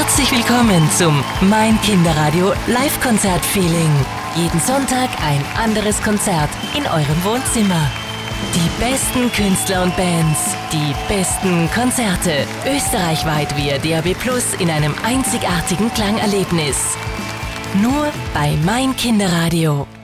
Herzlich willkommen zum Mein Kinderradio Live-Konzert-Feeling. Jeden Sonntag ein anderes Konzert in eurem Wohnzimmer. Die besten Künstler und Bands, die besten Konzerte, österreichweit via DAB+ in einem einzigartigen Klangerlebnis. Nur bei Mein Kinderradio.